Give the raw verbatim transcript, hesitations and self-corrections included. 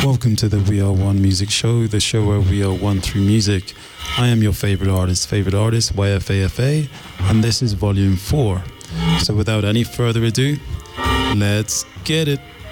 Welcome to the We Are One Music Show, the show where we are one through music. I am your favorite artist, favorite artist, Y F A F A, and this is volume four. So without any further ado, let's get it.